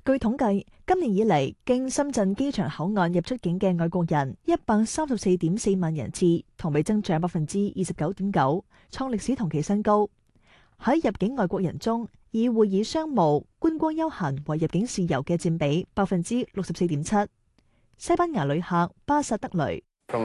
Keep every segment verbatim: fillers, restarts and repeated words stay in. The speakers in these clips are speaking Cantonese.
據統計，今年以嚟經深圳機場口岸入出境嘅外國人一百三十四點四萬人次，同比增長百分之二十九點九，創歷史同期新高。喺入境外國人中，以會議商務、觀光休閒為入境事由嘅佔比百分之六十四點七。西班牙旅客巴薩德雷，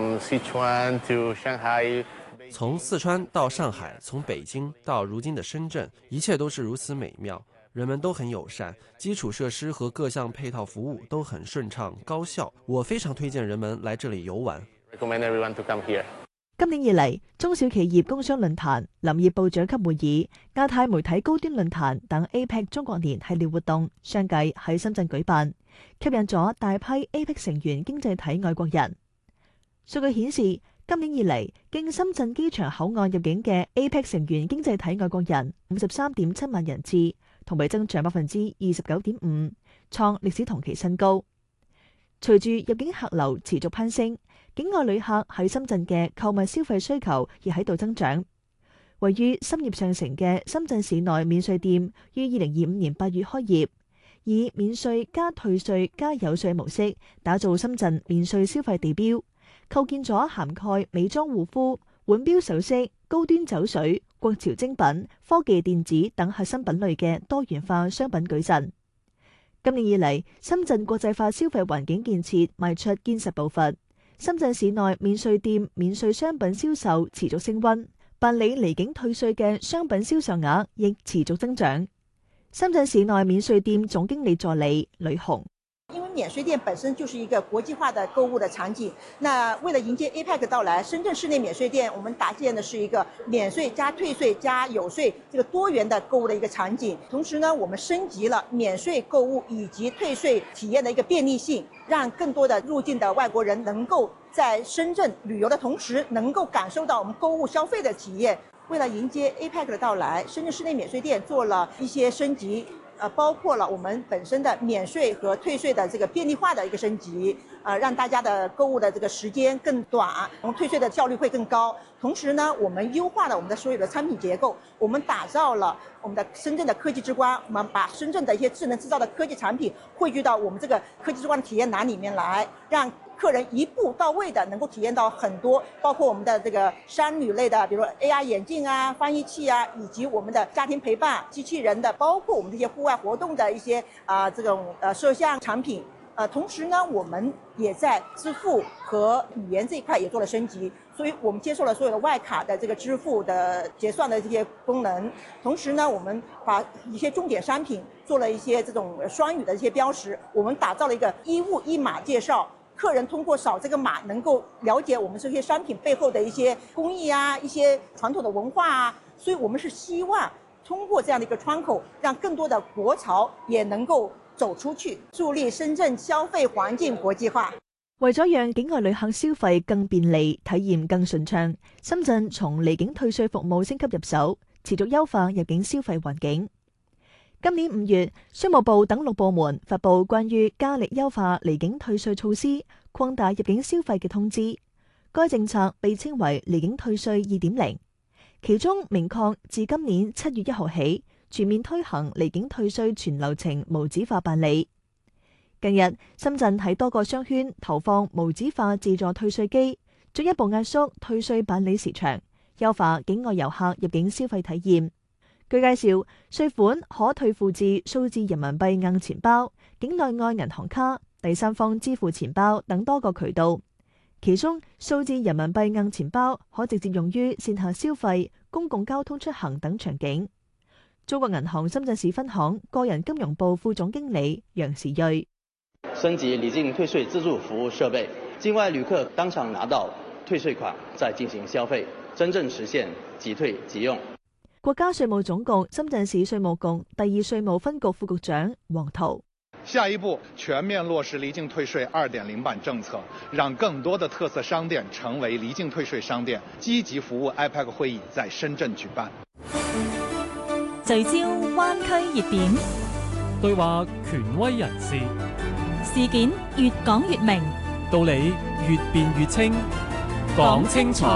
從四川到上海，從北京到如今的深圳，一切都是如此美妙。人們都很友善，基礎設施和各項配套服務都很順暢高效。我非常推薦人們來這裡遊玩。 今年以嚟，中小企業工商論壇、林業部長級會議、亞太媒體高端論壇等 A P E C 中國年系列活動相繼喺深圳舉辦，吸引咗大批 A P E C 成員經濟體外國人。數據顯示，今年以嚟經深圳機場口岸入境嘅 A P E C 成員經濟體外國人五十三點七萬人次，同比增長百分之二十九點五，創歷史同期新高。隨住入境客流持續攀升，境外旅客喺深圳嘅購物消費需求亦喺度增長。位於深業上城嘅深圳市內免稅店於二零二五年八月開業，以免稅加退稅加有稅模式打造深圳免稅消費地標，構建咗涵蓋美妝護膚、腕錶首飾、高端酒水、國潮精品、科技電子等核心品類嘅多元化商品矩陣。今年以嚟，深圳國際化消費環境建設邁出堅實步伐。深圳市內免稅店免稅商品銷售持續升溫，辦理離境退稅嘅商品銷售額亦持續增長。深圳市內免稅店總經理助理呂紅， 因為免稅店本身就是一個國際化的購物的場景，那為了迎接 A P E C 到來，深圳市內免稅店我們搭建的是一個免稅加退稅加有稅這個多元的購物的一個場景。同時呢，我們升級了免稅購物以及退稅體驗的一個便利性，讓更多的入境的外國人能夠在深圳旅遊的同時，能夠感受到我們購物消費的體驗。為了迎接 A P E C 的到來，深圳市內免稅店做了一些升級。呃，包括了我們本身的免稅和退稅的這個便利化的一個升級，呃，讓大家的購物的這個時間更短，我們退稅的效率會更高。同時呢，我們優化了我們的所有的產品結構，我們打造了我們的深圳的科技之光，我們把深圳的一些智能製造的科技產品匯聚到我們這個科技之光的體驗欄裡面來，讓客人一步到位的能夠體驗到很多，包括我們的這個商旅類的，比如 A R 眼鏡啊、翻譯器啊，以及我們的家庭陪伴機器人的，包括我們這些戶外活動的一些啊、呃、這種呃攝像產品。呃，同時呢，我們也在支付和語言這一塊也做了升級，所以我們接受了所有的外卡的這個支付的結算的這些功能。同時呢，我們把一些重點商品做了一些這種雙語的一些標識，我們打造了一個一物一碼介紹。客人通過掃這個碼，能夠了解我們這些商品背後的一些工藝啊，一些傳統的文化啊。所以我們是希望通過這樣的一個窗口，讓更多的國潮也能夠走出去，助力深圳消費環境國際化。 為咗讓境外旅客消費更便利、體驗更順暢，深圳從離境退稅服務升級入手，持續優化入境消費環境。今年五月，商務部等六部門發布關於加力優化離境退稅措施、擴大入境消費嘅通知。該政策被稱為離境退稅二點零，其中明確自今年七月一號起，全面推行離境退稅全流程無紙化辦理。近日，深圳喺多個商圈投放無紙化自助退稅機，進一步壓縮退稅辦理時長，優化境外遊客入境消費體驗。據介紹，稅款可退付至數字人民幣硬錢包、境內外銀行卡、第三方支付錢包等多個渠道。其中，數字人民幣硬錢包可直接用於線下消費、公共交通出行等場景。中國銀行深圳市分行個人金融部副總經理楊時瑞： 升級離境退稅自助服務設備，境外旅客當場拿到退稅款，再進行消費，真正實現即退即用。 國家稅務總局深圳市稅務局第二稅務分局副局長黃濤： 下一步全面落實離境退稅二點零版政策，讓更多的特色商店成為離境退稅商店，積極服務 A P E C 會議在深圳舉辦。 聚焦灣區熱點， 對話權威人士， 事件越講越明， 道理越辯越清，講清楚。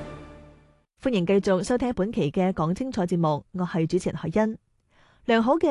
歡迎繼續收聽本期嘅講清楚節目，我係主持人海欣。良好嘅